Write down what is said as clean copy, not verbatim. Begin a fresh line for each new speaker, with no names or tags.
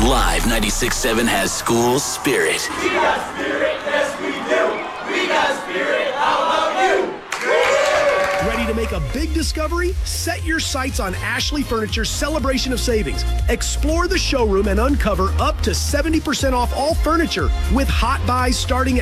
Live 96.7 has school spirit.
We got spirit, yes we do. We got spirit, how about you?
Ready to make a big discovery? Set your sights on Ashley Furniture's Celebration of Savings. Explore the showroom and uncover up to 70% off all furniture with hot buys starting at